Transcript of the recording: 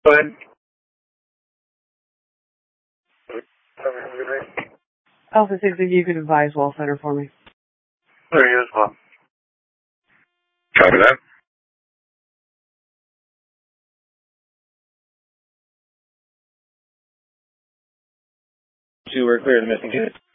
Go ahead. Alpha 6, if you could advise Wall Center for me. There you as well. Copy that. We're clear of the missing unit.